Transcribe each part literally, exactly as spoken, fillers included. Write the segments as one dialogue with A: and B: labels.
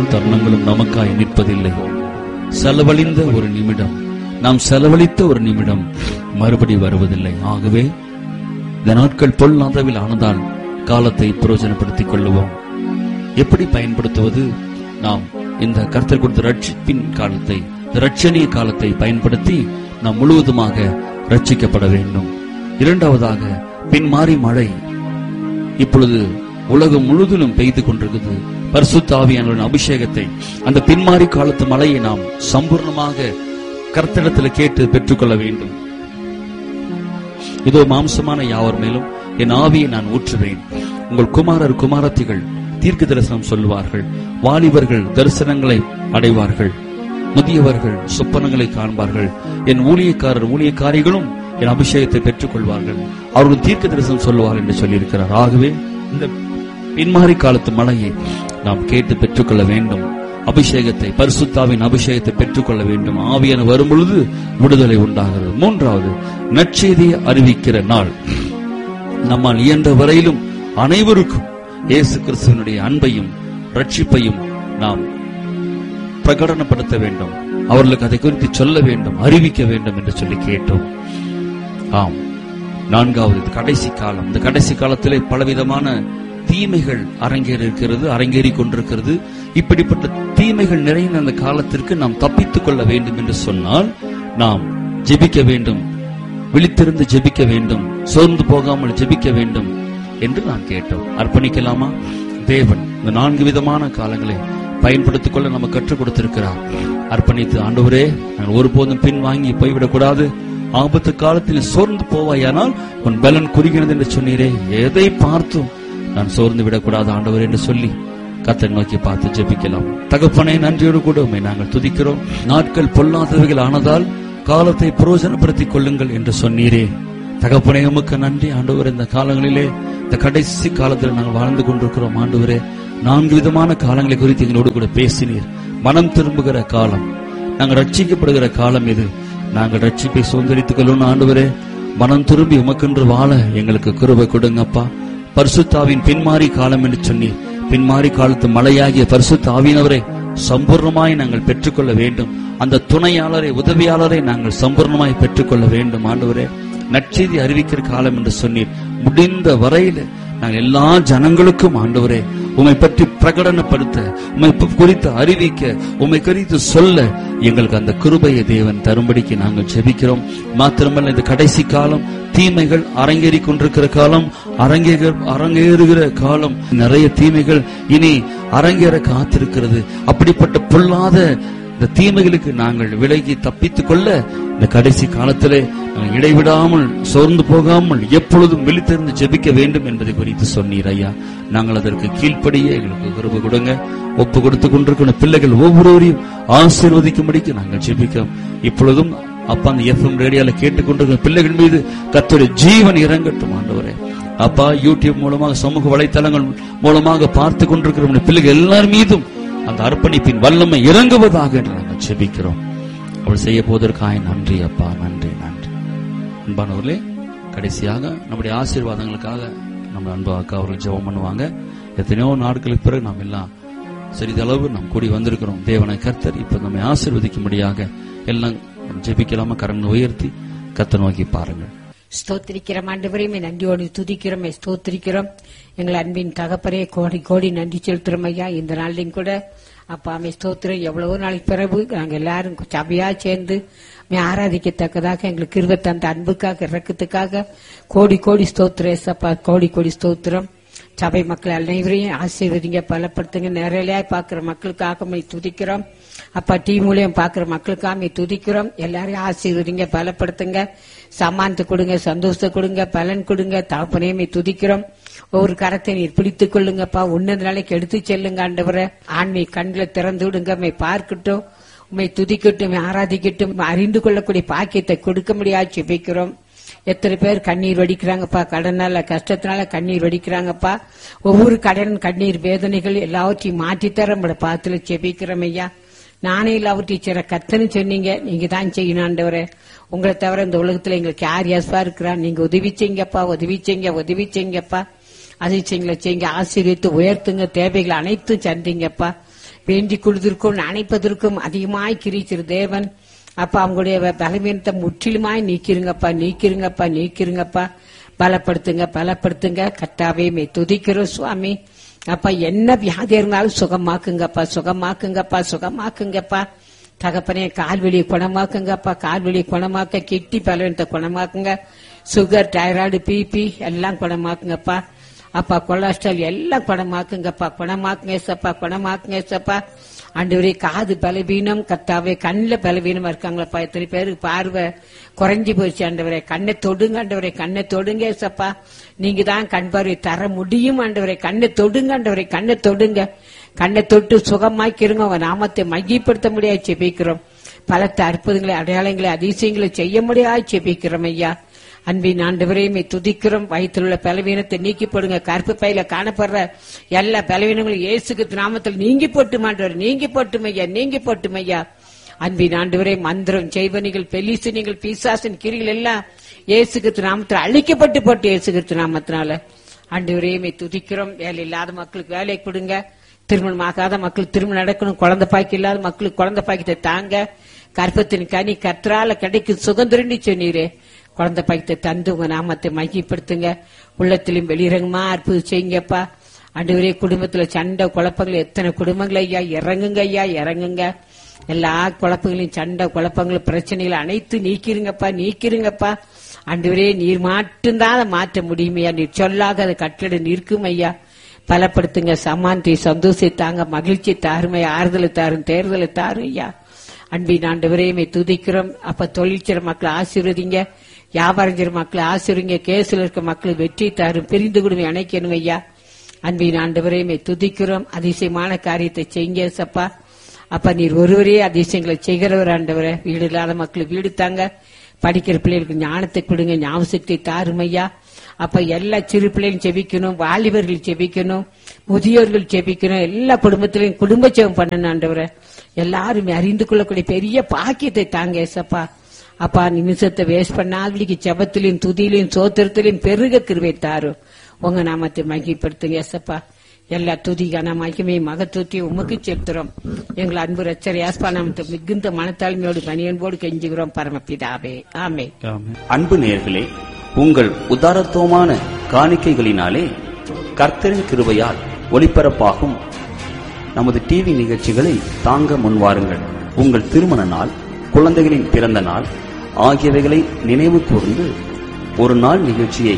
A: தருணங்களும் நமக்காய் நிற்பதில்லை. செலவழிந்த ஒரு நிமிடம், நாம் செலவழித்த ஒரு நிமிடம் மறுபடி வருவதில்லை. ஆகவே இந்த நாட்கள் பொல்லாதவில் ஆனதால் காலத்தை பிரயோஜனப்படுத்திக் கொள்ளுவோம். எப்படி பயன்படுத்துவது? நாம் இந்த கர்த்தர் கொடுத்த ரட்சிப்பின் காலத்தை, ரட்சணிய காலத்தை பயன்படுத்தி நாம் முழுவதுமாக ரட்சிக்கப்பட வேண்டும். இரண்டாவதாக, பின்மாறி மழை இப்பொழுது உலகம் முழுவதும் பெய்து கொண்டிருக்கிறது. பரிசுத்த ஆவியானவரின் அபிஷேகத்தை, அந்த பின்மாறி காலத்து மழையை நாம் சம்பூர்ணமாக கர்த்தரிடத்தில் கேட்டு பெற்றுக்கொள்ள வேண்டும். இதோ மாம்சமான யாவர் மேலும் என் ஆவியை நான் ஊற்றுவேன். உங்கள் குமாரர் குமாரத்திகள் தீர்க்க தரிசனம் சொல்லுவார்கள். வாலிபர்கள் தரிசனங்களை அடைவார்கள். முதியவர்கள் சொப்பனங்களை காண்பார்கள். என் ஊழியக்காரர் ஊழியக்காரிகளும் என் அபிஷேகத்தை பெற்றுக் கொள்வார்கள். அவர்கள் தீர்க்க தரிசனம் சொல்லுவார்கள் என்று சொல்லியிருக்கிறார். ஆகவே இந்த பின்மாறி காலத்து மழையை நாம் கேட்டு பெற்றுக்கொள்ள வேண்டும். அபிஷேகத்தை, பரிசுத்தாவின் அபிஷேகத்தை பெற்றுக்கொள்ள வேண்டும். ஆவியான வரும் பொழுது விடுதலை உண்டாகிறது. மூன்றாவது, நற்செய்தியை அறிவிக்கிற நாள். நம்மால் இயன்ற வரையிலும் அனைவருக்கும் இயேசு கிறிஸ்துவினுடைய அன்பையும் ரட்சிப்பையும் நாம் பிரகடனப்படுத்த வேண்டும். அவர்களுக்கு அதை குறித்து சொல்ல வேண்டும், அறிவிக்க வேண்டும் என்று சொல்லி கேட்டோம். ஆம், நான்காவது, கடைசி காலம். இந்த கடைசி காலத்திலே பலவிதமான தீமைகள் அரங்கேறி இருக்கிறது, அரங்கேறி கொண்டிருக்கிறது. இப்படிப்பட்ட தீமைகள் நிறைந்த அந்த காலத்திற்கு நாம் தப்பித்துக் கொள்ள வேண்டும் என்று சொன்னால் நாம் ஜெபிக்க வேண்டும், விழித்திருந்து ஜெபிக்க வேண்டும், சோர்ந்து போகாமல் ஜெபிக்க வேண்டும் என்று நாம் கேட்டோம். அர்ப்பணிக்கலாமா? தேவன் இந்த நான்கு விதமான காலங்களை பயன்படுத்திக் கொள்ள நம்ம கற்றுக் கொடுத்திருக்கிறார். அர்ப்பணித்து, ஆண்டவரே, நான் ஒருபோதும் பின் வாங்கி போய்விடக்கூடாது. ஆபத்து காலத்தில் சோர்ந்து போவாயானால் உன் பலன் குறுகினது என்று சொன்னீரே, எதை பார்த்தும் நான் சோர்ந்து விடக்கூடாது ஆண்டவர் என்று சொல்லி கர்த்தரை நோக்கி பார்த்து ஜெபிக்கலாம். தகப்பனே, நன்றியோடு கூட உம்மை நாங்கள் துதிக்கிறோம். நாட்கள் பொல்லாதவைகள் ஆனதால் காலத்தை பிரயோஜனப்படுத்திக் கொள்ளுங்கள் என்று சொன்னீரே. தகப்பனே, உமக்கு நன்றி ஆண்டவர். இந்த காலங்களிலே, இந்த கடைசி காலத்தில் நாங்கள் வாழ்ந்து கொண்டிருக்கிறோம் ஆண்டவரே. நான்கு விதமான காலங்களை குறித்து எங்களோடு கூட பேசினீர். மனம் திரும்புகிற காலம், நாங்கள் ரட்சிக்கப்படுகிற காலம் இது. நாங்கள் ரட்சிப்பை சுதந்திரித்துக் கொள்ளணும் ஆண்டவரே. மனம் திரும்பி உமக்கென்று வாழ எங்களுக்கு கிருபை கொடுங்கப்பா. பரிசுத்தாவின் பின்மாறி காலம் என்று சொன்னீர். பின்மாறி காலத்து மழையாகிய பரிசுத்த ஆவியானவரை சம்பூர்ணமாய் நாங்கள் பெற்றுக்கொள்ள வேண்டும். அந்த துணையாளரை, உதவியாளரை நாங்கள் சம்பூர்ணமாய் பெற்றுக்கொள்ள வேண்டும் ஆண்டவரே. நற்செய்தி அறிவிக்கிற காலம் என்று சொன்னீர். முடிந்த வரையில நாங்கள் எல்லா ஜனங்களுக்கும் ஆண்டவரே உம்மை பற்றி பிரகடனப்படுத்த, உம்மை குறித்து அறிவிக்க, உம்மை குறித்து சொல்ல எங்களுக்கு அந்த கிருபையை தேவன் தரும்படிக்கு நாங்கள் ஜெபிக்கிறோம். மாத்திரமல்ல, இந்த கடைசி காலம் தீமைகள் அரங்கேறி கொண்டிருக்கிற காலம், அரங்கேற அரங்கேறுகிற காலம். நிறைய தீமைகள் இனி அரங்கேற காத்திருக்கிறது. அப்படிப்பட்ட பொல்லாத இந்த தீமைகளுக்கு நாங்கள் விலகி தப்பித்துக் கொள்ள இந்த கடைசி காலத்திலே நாங்கள் இடைவிடாமல் சோர்ந்து போகாமல் எப்பொழுதும் விழித்திருந்து ஜெபிக்க வேண்டும் என்பதை குறித்து சொன்னீர் ஐயா. நாங்கள் அதற்கு கீழ்ப்படியே எங்களுக்கு கிருபை கொடுங்க. ஒப்பு கொடுத்து கொண்டிருக்கிற பிள்ளைகள் ஒவ்வொருவரையும் ஆசீர்வதிக்கும்படிக்கு நாங்கள் ஜெபிக்கிறோம். இப்பொழுதும் அப்பா, அந்த எஃப்எம் ரேடியோல கேட்டுக்கொண்டிருக்கிற பிள்ளைகள் மீது கர்த்தருடைய ஜீவன் இறங்கட்டும் ஆண்டவரே. அப்பா, யூடியூப் மூலமாக, சமூக வலைத்தளங்கள் மூலமாக பார்த்து கொண்டிருக்கிற பிள்ளைகள் எல்லார் மீதும் அந்த அர்ப்பணிப்பின் வல்லமை இறங்குவதாக என்று நாங்கள் ஜெபிக்கிறோம். அவள் செய்ய போவதற்காக நன்றி அப்பா, நன்றி நன்றி. அன்பானவர்களே, கடைசியாக நம்முடைய ஆசீர்வாதங்களுக்காக நம்ம அன்பு அக்கா அவர்கள் ஜெபம் பண்ணுவாங்க. எத்தனையோ நாட்களுக்கு பிறகு நாம் எல்லாம் சிறிதளவு நாம் கூடி வந்திருக்கிறோம். தேவனை கர்த்தர் இப்ப நம்மை ஆசீர்வதிக்கும்படியாக எல்லாம் ஜெபிக்கலாமா? கரங்களை உயர்த்தி கர்த்தரை நோக்கி பாருங்கள்.
B: ஸ்தோத்திரிக்கிறோம் ஆண்டவரே, நன்றியோடு துதிக்கிறோம், ஸ்தோத்திரிக்கிறோம். எங்கள் அன்பின் தகப்பரே, கோடி கோடி நன்றி செலுத்துறோம் ஐயா. இந்த நாளிலும் கூட அப்பா அம்மை ஸ்தோத்திரம். எவ்வளவோ நாளைக்கு பிறகு நாங்கள் எல்லாரும் சபையா சேர்ந்து ஆராதிக்கத்தக்கதாக எங்களுக்கு கிருபை தந்த அன்புக்காக, இறக்கத்துக்காக கோடி கோடி ஸ்தோத்திரம் அப்பா, கோடி கோடி ஸ்தோத்திரம். சபை மக்கள் அனைவரையும் ஆசீர்வதிங்க, பலப்படுத்துங்க. நேரலையாய் பாக்குற மக்களுக்காக துதிக்கிறோம் அப்பா. டி மூலியம் பாக்குற மக்களுக்காக துதிக்கிறோம். எல்லாரையும் ஆசீர்வதிங்க, பலப்படுத்துங்க, சமானத்தை கொடுங்க, சந்தோஷத்தை கொடுங்க, பலன் கொடுங்க. தகப்பனையுமே துதிக்கிறோம். ஒவ்வொரு கரத்தை நீர் பிடித்துக் கொள்ளுங்கப்பா. உன்னத நாளைக்கு எடுத்து செல்லுங்க ஆண்டவரை. ஆண்மை கண்களை திறந்து விடுங்க. உண்மை பார்க்கட்டும், உண்மை துதிக்கட்டும், ஆராதிக்கட்டும், அறிந்து கொள்ளக்கூடிய பாக்கியத்தை கொடுக்க முடியாது ஜெபிக்கிறோம். எத்தனை பேர் கண்ணீர் வடிக்கிறாங்கப்பா, கடனால கஷ்டத்தினால கண்ணீர் வடிக்கிறாங்கப்பா. ஒவ்வொரு கடன் கண்ணீர் வேதனைகள் எல்லாவற்றையும் மாற்றித்தர நம்மளோட பாத்துல ஜெபிக்கிறோம் ஐயா. நானே எல்லாவற்றையும் சிற கத்தன்னு சொன்னீங்க, நீங்க தான் செய்யணும் ஆண்டவரே. உங்களை தவிர இந்த உலகத்துல எங்களுக்கு யார் யாஸ்பா இருக்கிறான்? நீங்க உதவி செய்யுங்கப்பா, உதவி செய்யுங்க, உதவி செய்யுங்கப்பா. அதை செய்யுங்கள செய்யுங்க, ஆசீர்வித்து உயர்த்துங்க, தேவைகள் அனைத்தும் சந்திங்கப்பா. வேண்டிக் கொள்வதற்கும் நினைப்பதற்கும் அதிகமாய் கிரிச்சிரு தேவன். அப்பா அவங்களுடைய பலவீனத்தை முற்றிலுமாய் நீக்கிருங்கப்பா, நீக்கிருங்கப்பா, நீக்கிருங்கப்பா. பலப்படுத்துங்க, பலப்படுத்துங்க. கர்த்தாவே மே துதிக்கிறோம் சுவாமி. அப்பா என்ன வியாதி இருந்தாலும் சுகமாக்குங்கப்பா, சுகமாக்குங்கப்பா, சுகமாக்குங்கப்பா. தகப்பனே கால்வெளியை குணமாக்குங்கப்பா, கால்வெளியை குணமாக்க, கிட்டி பலவீனத்தை குணமாக்குங்க. சுகர், தைராய்டு, பிபி எல்லாம் குணமாக்குங்கப்பா. அப்பா கொலஸ்ட்ரால் எல்லாம் குணமாக்குங்கப்பா, குணமாக்குங்க ஏசப்பா, குணமாக்குங்க ஏசப்பா. ஆண்டவரே காது பலவீனம் கர்த்தாவே, கண்ணில் பலவீனமா இருக்காங்களப்பா. எத்தனை பேருக்கு பார்வை குறைஞ்சி போச்சு ஆண்டவரே. கண்ணை தொடுங்க ஆண்டவரே, கண்ணை தொடுங்க ஏசப்பா. நீங்க தான் கண் பார்வை தர முடியும் ஆண்டவரே. கண்ணை தொடுங்க ஆண்டவரே, கண்ணை தொடுங்க. கண்ணை தொட்டு சுகமாக்கிருங்க. உங்க நாமத்தை மையப்படுத்த முடியாது செபிக்கிறோம். பலத்த அற்புதங்களை, அடையாளங்களை, அதிசயங்களை செய்ய முடியாது செபிக்கிறோம் ஐயா. அன்பின் ஆண்டவரே மே துதிக்கிறோம். வயிற்றில் உள்ள பலவீனத்தை நீக்கி போடுங்க. கருப்பு பையில காணப்படுற எல்லா பலவீனங்களும் இயேசுக்கு நாமத்தில் நீங்கி போட்டு மாண்டவர், நீங்கி போட்டும் ஐயா, நீங்கி போட்டும் ஐயா. அன்பின் ஆண்டவரே மந்திரம், செய்வனிகள், பெலிசினிகள், பிசாசின் கிரிகள் எல்லாம் இயேசுக்கு நாமத்தில் அழிக்கப்பட்டு போட்டு இயேசுக்கு நாமத்தினால ஆண்டவரே மே துதிக்கிறோம். வேலை இல்லாத மக்களுக்கு வேலை கொடுங்க. திருமணம் ஆகாத மக்களுக்கு திருமணம் நடக்கணும். குழந்தை பாக்கி இல்லாத மக்களுக்கு குழந்தை பாக்கியத்தை தாங்க. கற்பத்தின் கனி கற்றால கிடைக்கும் சுகந்திரண்டி சொன்னீரே. குழந்தை பாக்கியத்தை தந்து உங்க நாமத்தை மையப்படுத்துங்க. உள்ளத்திலும் வெளிரங்கமா அற்புதம் செய்யுங்கப்பா. ஆண்டவரே குடும்பத்துல சண்டை குழப்பங்கள் எத்தனை குடும்பங்கள் ஐயா, இறங்குங்க ஐயா, இறங்குங்க. எல்லா குழப்பங்களையும், சண்டை குழப்பங்களும், பிரச்சனைகளை அனைத்து நீக்கிருங்கப்பா, நீக்கிருங்கப்பா. ஆண்டவரே நீர் மட்டும்தான் அதை மாற்ற முடியுமையா. நீர் சொல்லாக அதை கட்டளை நிற்கும் ஐயா. பலப்படுத்துங்க. சமாந்தி சந்தோஷத்தாங்க, மகிழ்ச்சி தாருமை, ஆறுதலை தாரும், தேர்தலை தாரும் ஐயா. அன்பின் ஆண்டவரே மே துதிக்கிறோம். அப்ப தொழிற்சிற மக்களை ஆசீர்வதிங்க, வியாபாரம் செய்ற மக்களை ஆசீர்வதிங்க. கேசில் இருக்க மக்களை வெற்றி தாரும், பிரிந்து குடும்பம் இணைக்கணும் ஐயா. அன்பின் ஆண்டவரே மே துதிக்கிறோம். அதிசயமான காரியத்தை செய்யுங்க சப்பா. அப்ப நீர் ஒருவரே அதிசயங்களை செய்கிறவர் ஆண்டவரே. வீடு இல்லாத மக்களுக்கு வீடு தாங்க. படிக்கிற பிள்ளைகளுக்கு ஞானத்தை கொடுங்க, ஞாபகத்தை தாரும் ஐயா. அப்ப எல்லா சிறு பிள்ளைகளும் செபிக்கணும், வாலிபர்கள் செபிக்கணும், முதியோர்கள் செபிக்கணும். எல்லா குடும்பத்திலையும் குடும்ப செபம் பண்ணணும் ஆண்டவரே. எல்லாரும் அறிந்து கொள்ளக்கூடிய பெரிய பாக்கியத்தை தாங்க ஏசப்பா. அப்பா நிமிஷத்தை வேஸ்ட் பண்ணாதபடிக்கு ஜெபத்திலையும் துதியிலையும் சோத்திரத்திலையும் பெருக கிருபை தாரும். உங்க நாமத்தை மகிமைப்படுத்துங்க ஏசப்பா. எல்லா துதிக்கான மகிமை மகத்துவத்தையும் உமக்கு செலுத்துறோம். எங்கள் அன்பு ரட்சகர் இயேசுவா நாமத்தை மிகுந்த மனத்தாழ்மையோடு பணியன்போடு கெஞ்சுகிறோம் பரமபிதாவே, ஆமென்.
C: அன்பு நேயர்களே, உங்கள் உதாரத்துவமான காணிக்கைகளினாலே கர்த்தரின் கிருபையால் ஒளிபரப்பாகும் நமது டிவி நிகழ்ச்சிகளை தாங்க முன்வாருங்கள். உங்கள் திருமண நாள், குழந்தைகளின் பிறந்த நாள் ஆகியவைகளை நினைவு கூர்ந்து ஒரு நாள் நிகழ்ச்சியை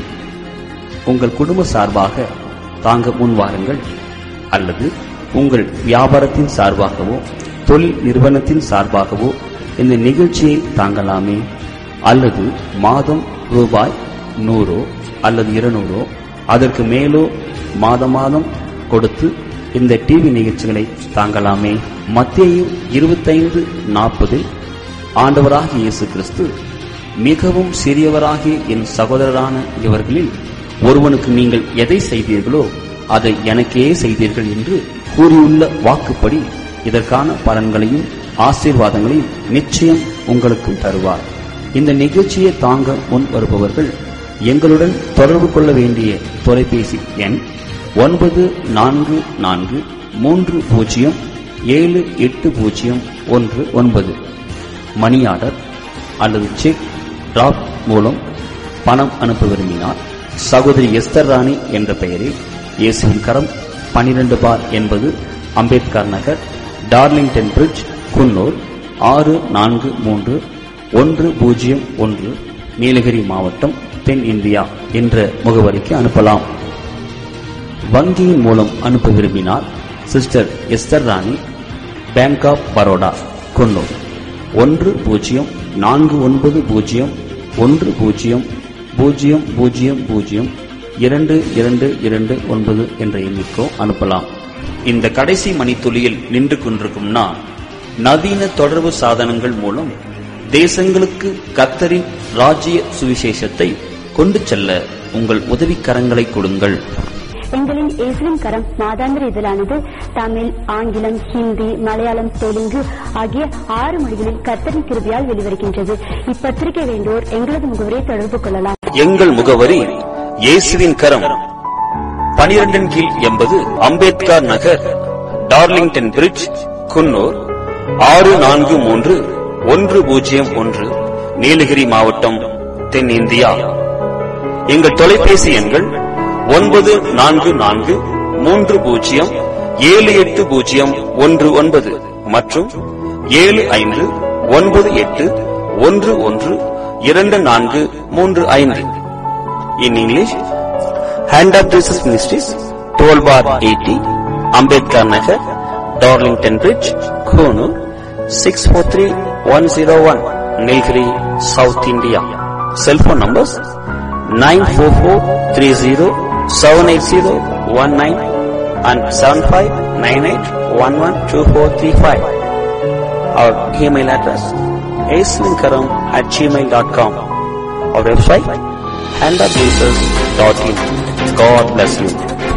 C: உங்கள் குடும்ப சார்பாக தாங்க முன்வாருங்கள். அல்லது உங்கள் வியாபாரத்தின் சார்பாகவோ தொழில் நிறுவனத்தின் சார்பாகவோ இந்த நிகழ்ச்சியை தாங்கலாமே. அல்லது மாதம் ரூபாய் நூறோ அல்லது இருநூறோ அதற்கு மேலோ மாதம் மாதம் கொடுத்து இந்த டிவி நிகழ்ச்சிகளை தாங்கலாமே. மத்தேயு இருபத்தைந்து நாற்பதில் ஆண்டவராகிய இயேசு கிறிஸ்து, மிகவும் சிறியவராகிய என் சகோதரரான இவர்களில் ஒருவனுக்கு நீங்கள் எதை செய்தீர்களோ அதை எனக்கே செய்தீர்கள் என்று கூறியுள்ள வாக்குப்படி இதற்கான பலன்களையும் ஆசீர்வாதங்களையும் நிச்சயம் உங்களுக்கும் தருவார். இந்த நிகழ்ச்சியை தாங்க முன் வருபவர்கள் எங்களுடன் தொடர்பு கொள்ள வேண்டிய தொலைபேசி எண் ஒன்பது நான்கு நான்கு மூன்று பூஜ்ஜியம் ஏழு எட்டு பூஜ்ஜியம் ஒன்று ஒன்பது. மணி ஆர்டர் அல்லது செக் டிராப் மூலம் பணம் அனுப்ப விரும்பினார் சகோதரி எஸ்தர் ராணி என்ற பெயரில் இயேசுவின் கரம் பனிரெண்டு பார் என்பது அம்பேத்கர் நகர், டார்லிங்டன் பிரிட்ஜ், குன்னூர் ஆறு நான்கு மூன்று ஒன்று பூஜ்ஜியம் ஒன்று, நீலகிரி மாவட்டம், தென் இந்தியா என்ற முகவரிக்கு அனுப்பலாம். வங்கியின் மூலம் அனுப்ப விரும்பினார் சிஸ்டர் எஸ்தர் ராணி, பேங்க் ஆப் பரோடா, குன்னூர் ஒன்று பூஜ்ஜியம் நான்கு ஒன்பது பூஜ்ஜியம் ஒன்று பூஜ்ஜியம் பூஜ்ஜியம் பூஜ்ஜியம் பூஜ்ஜியம் இரண்டு இரண்டு இரண்டு ஒன்பது என்ற எண்ணிக்கோ அனுப்பலாம். இந்த கடைசி மணித்துளியில் நின்று கொண்டிருக்கும் நான், நவீன தொடர்பு சாதனங்கள் மூலம் தேசங்களுக்கு கர்த்தரின் ராஜ்ய சுவிசேஷத்தை கொண்டு செல்ல உங்கள் உதவிக்கரங்களை கொடுங்கள்.
D: எங்களின் இயேசுவின் கரம் மாதாந்திர இதழானது தமிழ், ஆங்கிலம், ஹிந்தி, மலையாளம், தெலுங்கு ஆகிய ஆறு மொழிகளில் கர்த்தரின் கிருபையால் வெளிவருகின்றது. இப்பத்திரிகை வேண்டோர் எங்களது முகவரியை தொடர்பு கொள்ளலாம்.
C: எங்கள் முகவரி இயேசுவின் கரம், பனிரெண்டின் கீழ் எண்பது, அம்பேத்கர் நகர், டார்லிங்டன் பிரிட்ஜ், குன்னூர் ஆறு நான்கு மூன்று ஒன்று பூஜ்ஜியம் ஒன்று, நீலகிரி மாவட்டம், தென்னிந்தியா. எங்கள் தொலைபேசி எண்கள் ஒன்பது நான்கு நான்கு மூன்று பூஜ்ஜியம் ஏழு எட்டு பூஜ்ஜியம் ஒன்று ஒன்பது மற்றும் ஏழு ஐந்து ஒன்பது எட்டு ஒன்று ஒன்று இரண்டு நான்கு மூன்று ஐந்து. In English, hand of Jesus ministries, twelve bar eighty, Ambedkar Nagar, Darlington bridge, Coonoor six four three one zero one, Nilgiri, south India. Cellphone numbers nine four four three zero seven eight zero one nine and seven five nine eight one one two four three five. Our email address aislinkaram at gmail dot com. Our website hand of jesus dot in. God bless you.